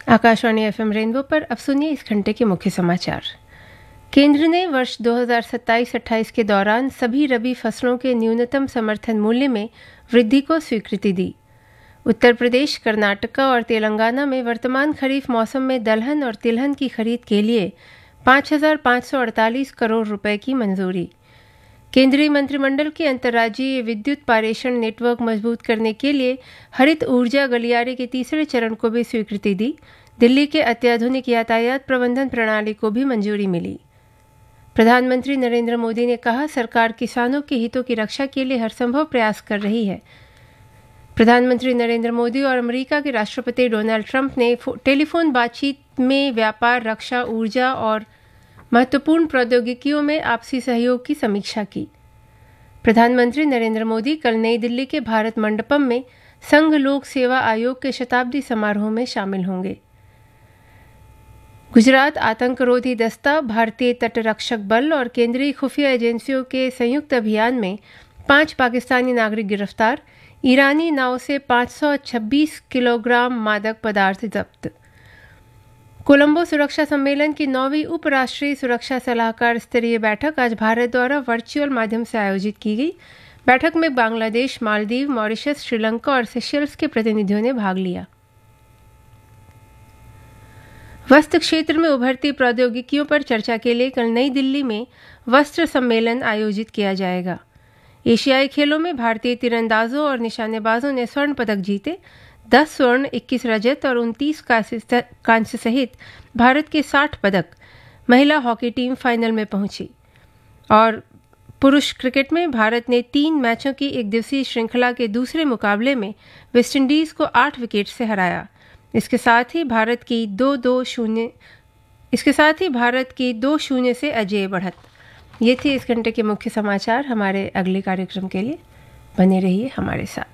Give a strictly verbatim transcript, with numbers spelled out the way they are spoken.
Akashvani FM rainbow पर अब सुनिए इस घंटे के मुख्य समाचार। केंद्र ने वर्ष दो हज़ार सत्ताईस अट्ठाईस के दौरान सभी रबी फसलों के न्यूनतम समर्थन मूल्य में वृद्धि को स्वीकृति दी। उत्तर प्रदेश, कर्नाटका और तेलंगाना में वर्तमान खरीफ मौसम में दलहन और तिलहन की खरीद के लिए पाँच हज़ार पाँच सौ अड़तालीस करोड़ रुपए की मंजूरी। केंद्रीय मंत्रिमंडल के अंतर्राज्यीय विद्युत पारेषण नेटवर्क मजबूत करने के लिए हरित ऊर्जा गलियारे के तीसरे चरण को भी स्वीकृति दी। दिल्ली के अत्याधुनिक यातायात प्रबंधन प्रणाली को भी मंजूरी मिली। प्रधानमंत्री नरेंद्र मोदी ने कहा, सरकार किसानों के हितों की रक्षा के लिए हर संभव प्रयास कर रही है। प्रधानमंत्री नरेंद्र मोदी और अमेरिका के राष्ट्रपति डोनाल्ड ट्रंप ने टेलीफोन बातचीत में व्यापार, रक्षा, ऊर्जा और महत्वपूर्ण प्रौद्योगिकियों में आपसी सहयोग की समीक्षा की। प्रधानमंत्री नरेंद्र मोदी कल नई दिल्ली के भारत मंडपम में संघ लोक सेवा आयोग के शताब्दी समारोह में शामिल होंगे। गुजरात आतंकरोधी दस्ता, भारतीय तटरक्षक बल और केंद्रीय खुफिया एजेंसियों के संयुक्त अभियान में पांच पाकिस्तानी नागरिक गिरफ्तार। ईरानी नाव से पाँच सौ छब्बीस किलोग्राम मादक पदार्थ जब्त। कोलंबो सुरक्षा सम्मेलन की नौवीं उपराष्ट्रीय सुरक्षा सलाहकार स्तरीय बैठक आज भारत द्वारा वर्चुअल माध्यम से आयोजित की गई। बैठक में बांग्लादेश, मालदीव, मॉरिशस, श्रीलंका और सेशल्स के प्रतिनिधियों ने भाग लिया। वस्त्र क्षेत्र में उभरती प्रौद्योगिकियों पर चर्चा के लिए कल नई दिल्ली में वस्त्र सम्मेलन आयोजित किया जाएगा। एशियाई खेलों में भारतीय तीरंदाजों और निशानेबाजों ने स्वर्ण पदक जीते। दस स्वर्ण, इक्कीस रजत और उनतीस कांस्य सहित भारत के साठ पदक। महिला हॉकी टीम फाइनल में पहुंची। और पुरुष क्रिकेट में भारत ने तीन मैचों की एक दिवसीय श्रृंखला के दूसरे मुकाबले में वेस्टइंडीज को आठ विकेट से हराया। इसके साथ ही भारत की दो दो शून्य इसके साथ ही भारत की दो शून्य से अजेय बढ़त। ये थे इस घंटे के मुख्य समाचार। हमारे अगले कार्यक्रम के लिए बने रहिए हमारे साथ।